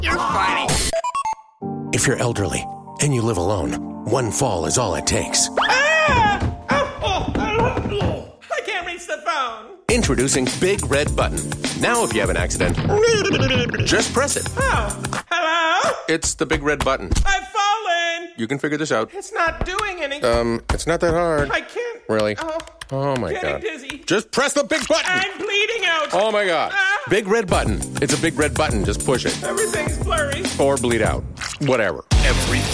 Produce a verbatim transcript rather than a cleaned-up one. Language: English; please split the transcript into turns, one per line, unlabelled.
You're funny.
If you're elderly and you live alone, one fall is all it takes.
Ah! Oh, oh, oh, oh. I can't reach the phone.
Introducing Big Red Button. Now if you have an accident, just press it.
Oh, hello?
It's the Big Red Button.
I've fallen.
You can figure this out.
It's not doing anything.
Um, it's not that hard.
I can't.
Really?
Oh,
Oh my
getting
God.
dizzy.
Just press the big button.
I'm bleeding out.
Oh my God.
Ah.
Big Red Button. It's a big red button. Just push it.
Everything's blurry.
Or bleed out. Whatever.
Every